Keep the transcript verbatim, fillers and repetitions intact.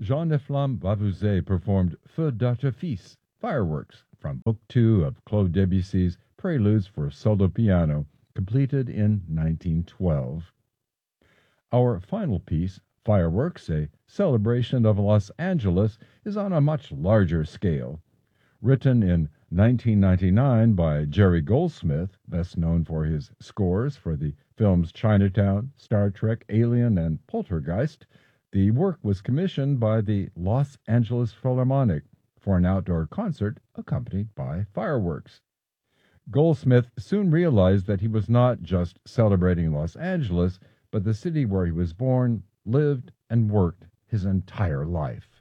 Jean-Eflamme Bavouzet performed Feu d'artifice, fireworks, from Book two of Claude Debussy's Preludes for Solo Piano, completed in nineteen twelve. Our final piece, Fireworks, a celebration of Los Angeles, is on a much larger scale. Written in nineteen ninety-nine by Jerry Goldsmith, best known for his scores for the films Chinatown, Star Trek, Alien, and Poltergeist, the work was commissioned by the Los Angeles Philharmonic for an outdoor concert accompanied by fireworks. Goldsmith soon realized that he was not just celebrating Los Angeles, but the city where he was born, lived, and worked his entire life.